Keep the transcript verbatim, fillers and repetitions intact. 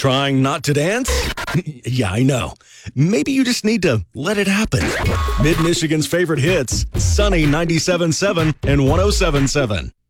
Trying not to dance? Yeah, I know. Maybe you just need to let it happen. Mid-Michigan's favorite hits, Sunny ninety-seven point seven and one oh seven point seven.